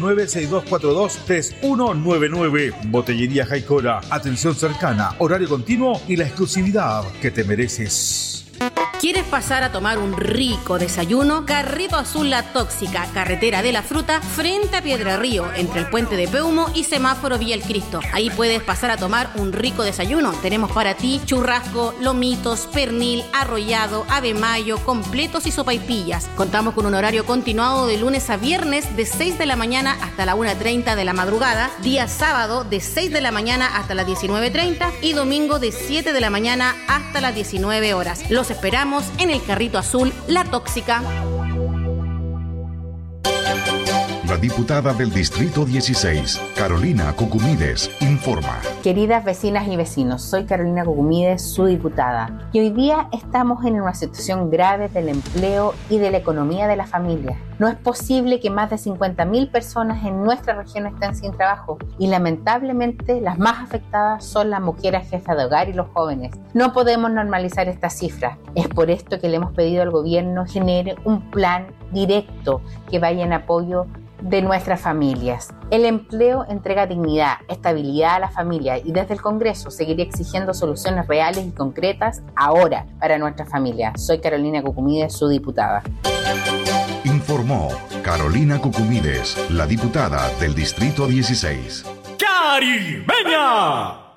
569-6242-3199. Botillería Jaicora. Atención cercana, horario continuo y la exclusividad que te mereces. ¿Quieres pasar a tomar un rico desayuno? Carrito Azul La Tóxica, Carretera de la Fruta, frente a Piedra Río, entre el puente de Peumo y Semáforo Villa El Cristo. Ahí puedes pasar a tomar un rico desayuno. Tenemos para ti churrasco, lomitos, pernil, arrollado, ave mayo, completos y sopaipillas. Contamos con un horario continuado de lunes a viernes de 6 de la mañana hasta la 1:30 de la madrugada, día sábado de 6 de la mañana hasta las 19:30 y domingo de 7 de la mañana hasta las 19 horas. Los esperamos en el Carrito Azul La Tóxica. La diputada del Distrito 16, Carolina Cucumides, informa. Queridas vecinas y vecinos, soy Carolina Cucumides, su diputada. Y hoy día estamos en una situación grave del empleo y de la economía de la familia. No es posible que más de 50.000 personas en nuestra región estén sin trabajo y lamentablemente las más afectadas son las mujeres jefas de hogar y los jóvenes. No podemos normalizar estas cifras. Es por esto que le hemos pedido al gobierno genere un plan directo que vaya en apoyo de nuestras familias. El empleo entrega dignidad, estabilidad a la familia y desde el Congreso seguiré exigiendo soluciones reales y concretas ahora para nuestra familia. Soy Carolina Cucumides, su diputada. Informó Carolina Cucumides, la diputada del Distrito 16. ¡Caribeña!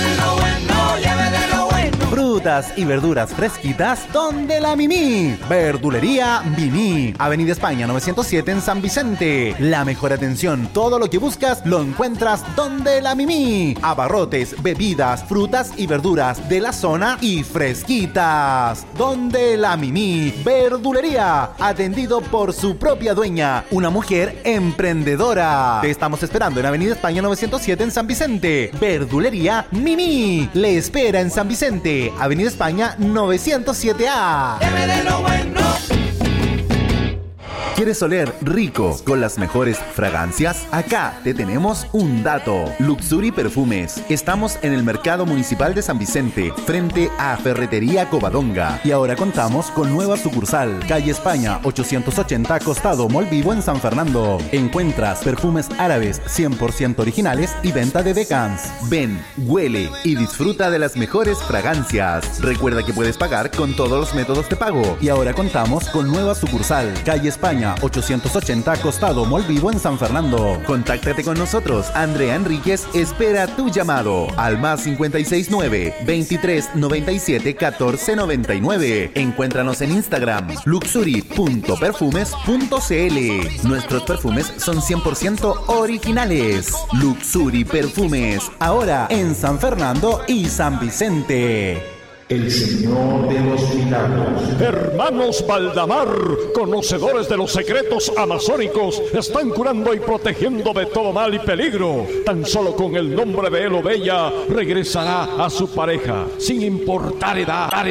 Frutas y verduras fresquitas donde la Mimí. Verdulería Mimí. Avenida España 907 en San Vicente. La mejor atención, todo lo que buscas lo encuentras donde la Mimí. Abarrotes, bebidas, frutas y verduras de la zona y fresquitas. Donde la Mimí. Verdulería. Atendido por su propia dueña, una mujer emprendedora. Te estamos esperando en Avenida España 907 en San Vicente. Verdulería Mimí. Le espera en San Vicente. Avenida España 907A. ¿Quieres oler rico con las mejores fragancias? Acá te tenemos un dato. Luxury Perfumes. Estamos en el Mercado Municipal de San Vicente, frente a Ferretería Covadonga. Y ahora contamos con nueva sucursal, calle España 880, costado Mall Vivo en San Fernando. Encuentras perfumes árabes 100% originales y venta de decans. Ven, huele y disfruta de las mejores fragancias. Recuerda que puedes pagar con todos los métodos de pago. Y ahora contamos con nueva sucursal, calle España 880, costado Mall Vivo en San Fernando. Contáctate con nosotros. Andrea Enríquez espera tu llamado al más 569 23 97 14 99. Encuéntranos en Instagram luxury.perfumes.cl. Nuestros perfumes son 100% originales. Luxury Perfumes, ahora en San Fernando y San Vicente. El Señor de los Milagros. Hermanos Valdamar, conocedores de los secretos amazónicos, están curando y protegiendo de todo mal y peligro. Tan solo con el nombre de él o de ella regresará a su pareja, sin importar edad.